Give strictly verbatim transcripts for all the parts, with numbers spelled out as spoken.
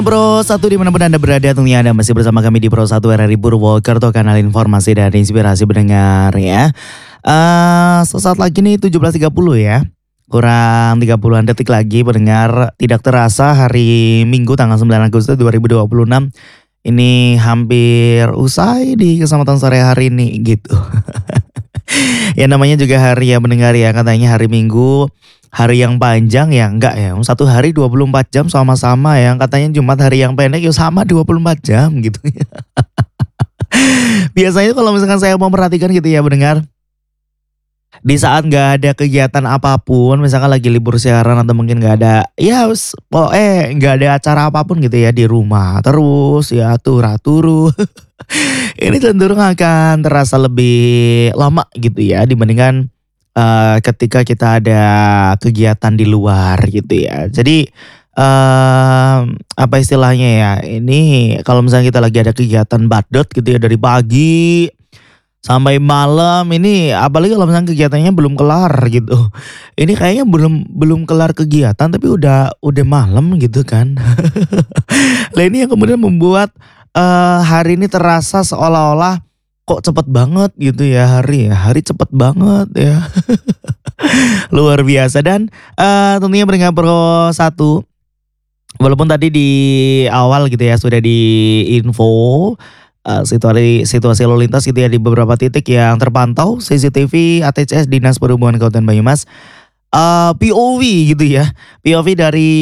Pro satu dimanapun Anda berada, tentunya Anda masih bersama kami di Pro satu R R I Purwokerto, kanal informasi dan inspirasi pendengar ya. Uh, sesaat lagi nih tujuh belas tiga puluh ya. Kurang tiga puluhan detik lagi pendengar, tidak terasa hari Minggu tanggal sembilan Agustus dua ribu dua puluh enam ini hampir usai di kesempatan sore hari ini gitu. Ya namanya juga hari ya pendengar ya, katanya hari Minggu hari yang panjang ya enggak ya, satu hari dua puluh empat jam sama-sama ya, katanya Jumat hari yang pendek ya sama dua puluh empat jam gitu ya. Biasanya kalau misalkan saya mau perhatikan gitu ya pendengar, di saat nggak ada kegiatan apapun, misalkan lagi libur siaran atau mungkin nggak ada, ya oh eh nggak ada acara apapun gitu ya di rumah terus ya turu-turu. Ini cenderung akan terasa lebih lama gitu ya dibandingkan uh, ketika kita ada kegiatan di luar gitu ya. Jadi uh, apa istilahnya ya? Ini kalau misalnya kita lagi ada kegiatan badut gitu ya dari pagi sampai malam, ini apalagi kalau misalnya kegiatannya belum kelar gitu. Ini kayaknya belum belum kelar kegiatan tapi udah udah malam gitu kan. Lah ini yang kemudian membuat uh, hari ini terasa seolah-olah kok cepet banget gitu ya hari ya. Hari cepet banget ya. Luar biasa. Dan uh, tentunya pendengar Pro satu, walaupun tadi di awal gitu ya sudah diinfo Uh, situasi situasi lalu lintas gitu ya di beberapa titik yang terpantau C C T V A T C S Dinas Perhubungan Kabupaten Banyumas, uh, P O V gitu ya, P O V dari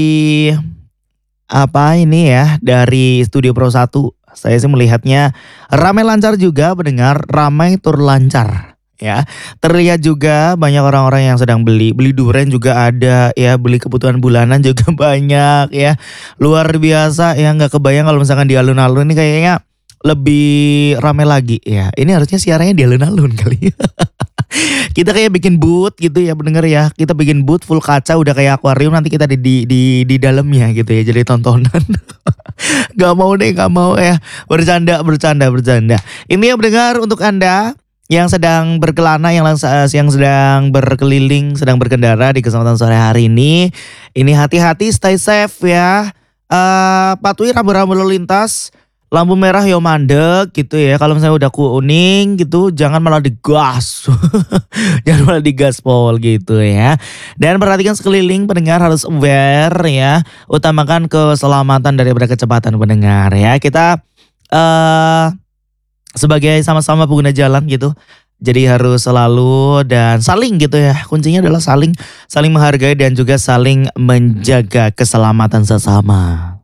apa ini ya, dari Studio Pro satu. Saya sih melihatnya ramai lancar juga pendengar, ramai tur lancar ya. Terlihat juga banyak orang-orang yang sedang beli beli durian juga ada ya, beli kebutuhan bulanan juga banyak ya. Luar biasa ya, nggak kebayang kalau misalkan di alun-alun ini kayaknya lebih rame lagi ya. Ini harusnya siarannya di alun-alun kali. Kita kayak bikin booth gitu ya pendengar ya. Kita bikin booth full kaca udah kayak akuarium, nanti kita di di di, di dalamnya gitu ya, jadi tontonan. Gak mau deh, gak mau ya. Bercanda, bercanda, bercanda. Ini ya pendengar untuk Anda yang sedang berkelana, yang yang sedang berkeliling, sedang berkendara di kesempatan sore hari ini. Ini hati-hati, stay safe ya. Uh, patuhi rambu-rambu lalu lintas. Lampu merah yo mandek gitu ya. Kalau misalnya udah kuning gitu, jangan malah digas. Jangan malah digaspol gitu ya. Dan perhatikan sekeliling pendengar, harus aware ya. Utamakan keselamatan daripada kecepatan pendengar ya. Kita uh, sebagai sama-sama pengguna jalan gitu, jadi harus selalu dan saling gitu ya. Kuncinya adalah saling saling menghargai dan juga saling menjaga keselamatan sesama.